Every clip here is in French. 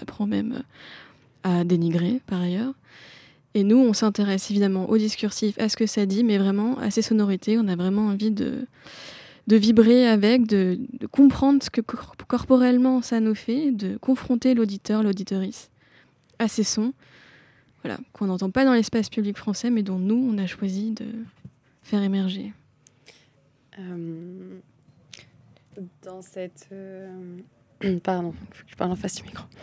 apprend même à dénigrer par ailleurs. Et nous, on s'intéresse évidemment au discursif, à ce que ça dit, mais vraiment à ces sonorités. On a vraiment envie de vibrer avec, de comprendre ce que corporellement ça nous fait, de confronter l'auditeur, l'auditorice à ces sons, voilà, qu'on n'entend pas dans l'espace public français, mais dont nous, on a choisi de faire émerger. Dans cette... Pardon, il faut que je parle en face du micro.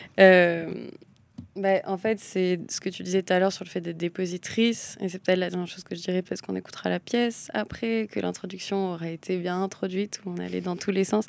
En fait, c'est ce que tu disais tout à l'heure sur le fait d'être dépositrice, et c'est peut-être la dernière chose que je dirais parce qu'on écoutera la pièce après, que l'introduction aurait été bien introduite, où on allait dans tous les sens.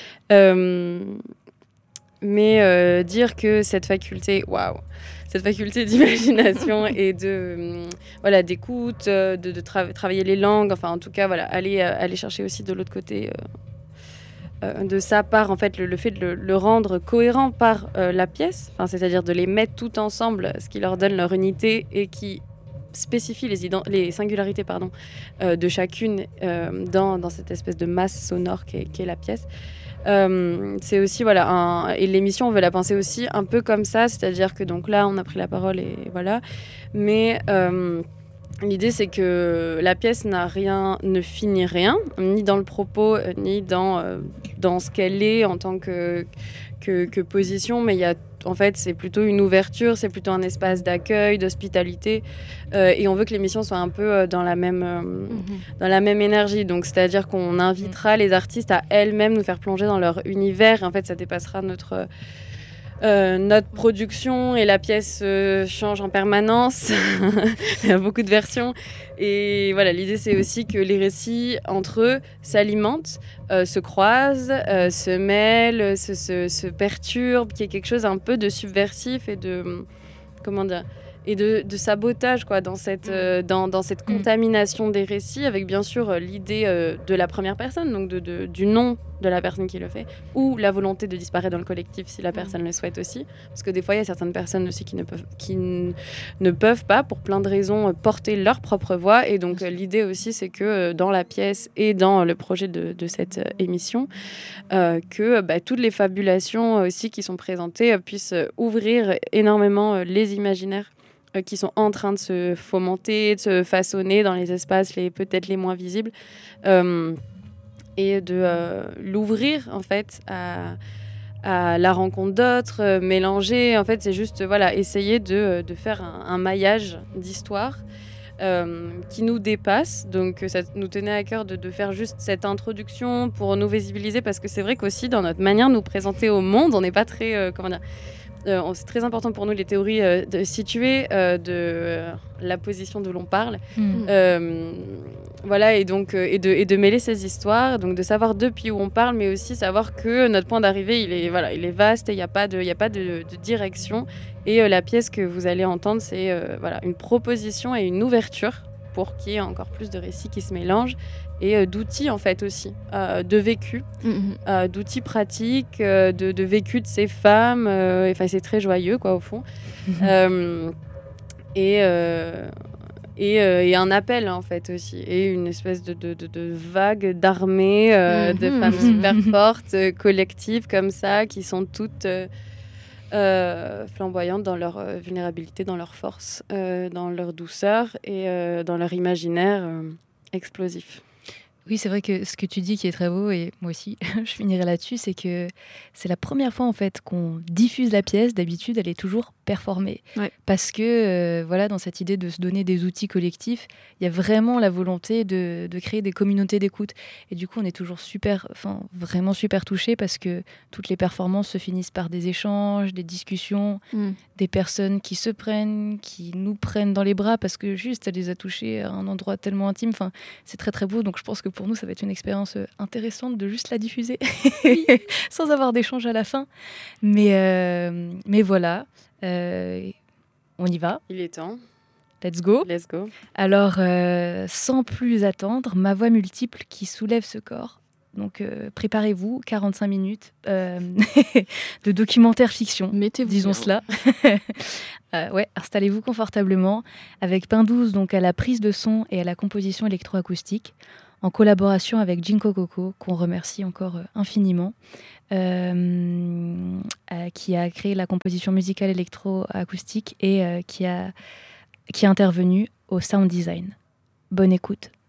Mais dire que cette faculté d'imagination et d'écoute, de travailler les langues, enfin en tout cas, aller chercher aussi de l'autre côté... de sa part, en fait, le fait de le rendre cohérent par la pièce, c'est-à-dire de les mettre tout ensemble, ce qui leur donne leur unité et qui spécifie les singularités de chacune dans cette espèce de masse sonore qu'est la pièce. C'est aussi, et l'émission, on veut la penser aussi un peu comme ça, c'est-à-dire que donc là, on a pris la parole et voilà, mais... l'idée, c'est que la pièce ne finit rien, ni dans le propos, ni dans ce qu'elle est en tant que position, mais en fait, c'est plutôt une ouverture, c'est plutôt un espace d'accueil, d'hospitalité, et on veut que l'émission soit un peu dans la même énergie. Donc, c'est-à-dire qu'on invitera les artistes à elles-mêmes nous faire plonger dans leur univers. Et en fait, ça dépassera notre production, et la pièce change en permanence. Il y a beaucoup de versions. Et voilà, l'idée, c'est aussi que les récits, entre eux, s'alimentent, se croisent, se mêlent, se perturbent, qu'il y ait quelque chose un peu de subversif et de... Comment dire ? Et de sabotage, quoi, dans cette contamination des récits, avec bien sûr l'idée de la première personne, donc du nom de la personne qui le fait, ou la volonté de disparaître dans le collectif si la personne le souhaite aussi. Parce que des fois, il y a certaines personnes aussi qui ne peuvent pas, pour plein de raisons, porter leur propre voix. Et donc, l'idée aussi, c'est que dans la pièce et dans le projet de cette émission, toutes les fabulations aussi qui sont présentées puissent ouvrir énormément les imaginaires qui sont en train de se fomenter, de se façonner dans les espaces peut-être les moins visibles, et de l'ouvrir en fait à la rencontre d'autres, mélanger. En fait, c'est juste essayer de faire un maillage d'histoire qui nous dépasse. Donc ça nous tenait à cœur de faire juste cette introduction pour nous visibiliser, parce que c'est vrai qu'aussi dans notre manière de nous présenter au monde, on n'est pas très... c'est très important pour nous, les théories de situer de la position d'où l'on parle. Et donc et de mêler ces histoires, donc de savoir depuis où on parle, mais aussi savoir que notre point d'arrivée, il est vaste, et il n'y a pas de direction. Et la pièce que vous allez entendre, c'est une proposition et une ouverture pour qu'il y ait encore plus de récits qui se mélangent, et d'outils en fait aussi, de vécu, d'outils pratiques, de vécu de ces femmes. C'est très joyeux, quoi, au fond. Et un appel en fait aussi, et une espèce de vague d'armée de femmes super fortes, collectives comme ça, qui sont toutes flamboyantes dans leur vulnérabilité, dans leur force, dans leur douceur, et dans leur imaginaire explosif. Oui, c'est vrai que ce que tu dis qui est très beau, et moi aussi, je finirai là-dessus, c'est que c'est la première fois en fait qu'on diffuse la pièce. D'habitude, elle est toujours performée. Ouais. Parce que dans cette idée de se donner des outils collectifs, il y a vraiment la volonté de créer des communautés d'écoute. Et du coup, on est toujours vraiment super touchés, parce que toutes les performances se finissent par des échanges, des discussions, des personnes qui se prennent, qui nous prennent dans les bras parce que juste elle les a touchés à un endroit tellement intime. Enfin, c'est très très beau. Donc je pense que pour nous, ça va être une expérience intéressante de juste la diffuser sans avoir d'échange à la fin. Mais voilà, on y va. Il est temps. Let's go. Let's go. Alors, sans plus attendre, ma voix multiple qui soulève ce corps. Donc, préparez-vous, 45 minutes de documentaire fiction, disons cela. Installez-vous confortablement avec Pain 12, donc à la prise de son et à la composition électroacoustique. en collaboration avec Jinko Coco, qu'on remercie encore infiniment, qui a créé la composition musicale électro-acoustique et qui est intervenu au sound design. Bonne écoute.